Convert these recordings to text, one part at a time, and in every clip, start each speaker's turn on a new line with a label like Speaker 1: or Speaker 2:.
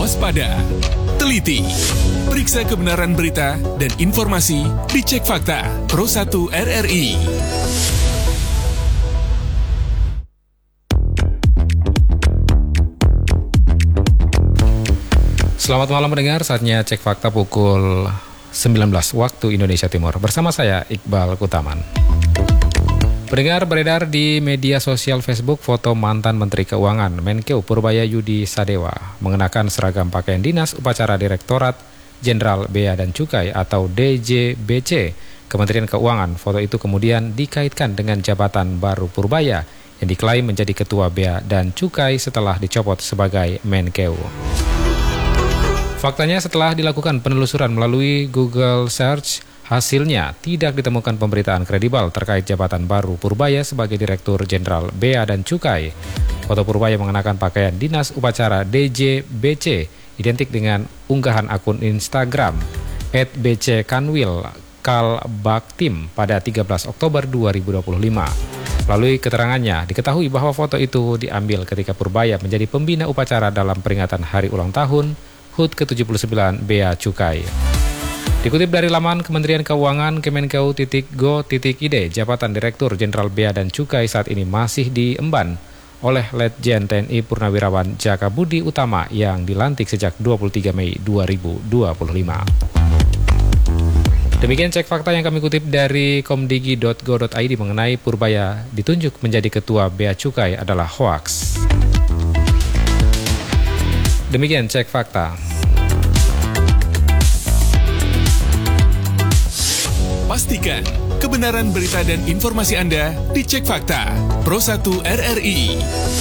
Speaker 1: waspada, teliti, periksa kebenaran berita dan informasi di Cek Fakta Pro 1 RRI.
Speaker 2: Selamat malam pendengar, saatnya Cek Fakta pukul 19 waktu Indonesia Timur. Bersama saya Iqbal Kutaman. Pendengar, beredar di media sosial Facebook foto mantan Menteri Keuangan Menkeu Purbaya Yudi Sadewa mengenakan seragam pakaian dinas upacara Direktorat Jenderal Bea dan Cukai atau DJBC Kementerian Keuangan. Foto itu kemudian dikaitkan dengan jabatan baru Purbaya yang diklaim menjadi Ketua Bea dan Cukai setelah dicopot sebagai Menkeu. Faktanya setelah dilakukan penelusuran melalui Google Search, hasilnya tidak ditemukan pemberitaan kredibel terkait jabatan baru Purbaya sebagai Direktur Jenderal Bea dan Cukai. Foto Purbaya mengenakan pakaian dinas upacara DJBC identik dengan unggahan akun Instagram @bckanwil_kalbaktim pada 13 Oktober 2025. Melalui keterangannya, diketahui bahwa foto itu diambil ketika Purbaya menjadi pembina upacara dalam peringatan hari ulang tahun HUT ke-79 Bea Cukai. Dikutip dari laman Kementerian Keuangan Kemenkeu.go.id, jabatan Direktur Jenderal Bea dan Cukai saat ini masih diemban oleh Letjen TNI Purnawirawan Jaka Budi Utama yang dilantik sejak 23 Mei 2025. Demikian Cek Fakta yang kami kutip dari komdigi.go.id mengenai Purbaya ditunjuk menjadi Ketua Bea Cukai adalah hoaks. Demikian Cek Fakta.
Speaker 1: Pastikan kebenaran berita dan informasi Anda di Cek Fakta Pro 1 RRI.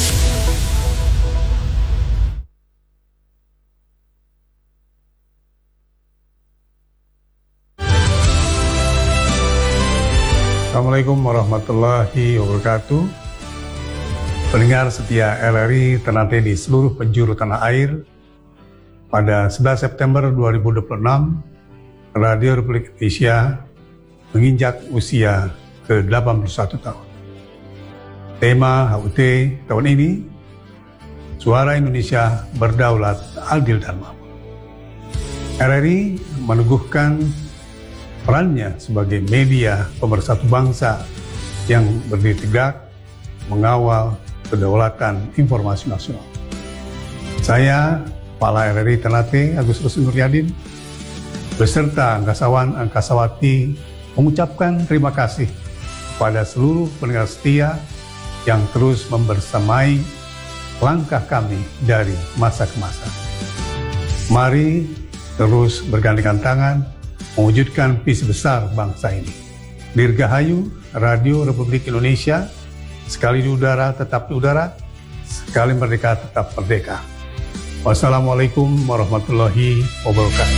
Speaker 3: Assalamualaikum warahmatullahi wabarakatuh. Pendengar setia RRI Ternate di seluruh penjuru tanah air, pada 11 September 2026, Radio Republik Indonesia menginjak usia ke-81 tahun. Tema HUT tahun ini, Suara Indonesia Berdaulat, Adil dan Makmur. RRI meneguhkan perannya sebagai media pemersatu bangsa yang berdiri tegak mengawal kedaulatan informasi nasional. Saya, Kepala RRI Ternate Agustus Nuryadin, beserta angkasawan-angkasawati mengucapkan terima kasih kepada seluruh pendengar setia yang terus membersamai langkah kami dari masa ke masa. Mari terus bergandengan tangan mewujudkan visi besar bangsa ini. Dirgahayu Radio Republik Indonesia, sekali di udara tetap di udara, sekali merdeka tetap merdeka. Wassalamualaikum warahmatullahi wabarakatuh.